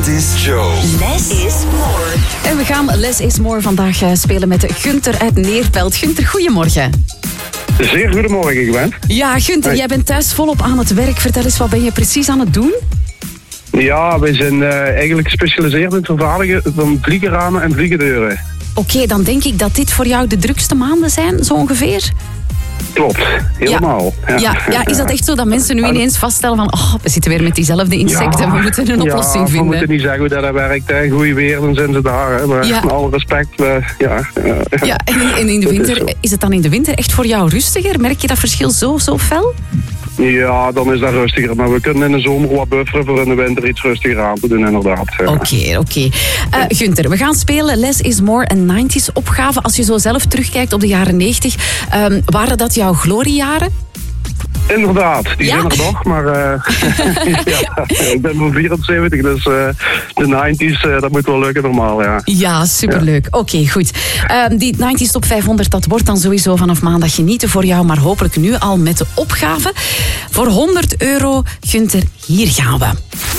Dit is Joe. Less is more. En we gaan Less is more vandaag spelen met Gunther uit Neerpelt. Gunther, goedemorgen. Zeer goedemorgen, Gwen. Ja, Gunther, jij bent thuis volop aan het werk. Vertel eens, wat ben je precies aan het doen? Ja, wij zijn eigenlijk gespecialiseerd in het vervaardigen van vliegenramen en vliegendeuren. Oké, dan denk ik dat dit voor jou de drukste maanden zijn, zo ongeveer? Klopt, helemaal. Ja, is dat echt zo dat mensen nu ineens vaststellen van we zitten weer met diezelfde insecten, we moeten een oplossing vinden? We moeten niet zeggen hoe dat werkt. Goeie weer, dan zijn ze daar. Hè. Maar met alle respect. Ja, en in de winter, is het dan in de winter echt voor jou rustiger? Merk je dat verschil zo fel? Ja, dan is dat rustiger. Maar we kunnen in de zomer wat bufferen voor in de winter iets rustiger aan te doen, inderdaad. Oké. Gunther, we gaan spelen Less is More, een 90s opgave. Als je zo zelf terugkijkt op de jaren 90, waren dat jouw gloriejaren? Inderdaad, die zijn er nog, maar ik ben van 74, dus de 90s, dat moet wel lukken normaal, ja. Ja, superleuk. Oké, goed. Die 90s Top 500, dat wordt dan sowieso vanaf maandag genieten voor jou, maar hopelijk nu al met de opgave. Voor €100, Gunther, hier gaan we.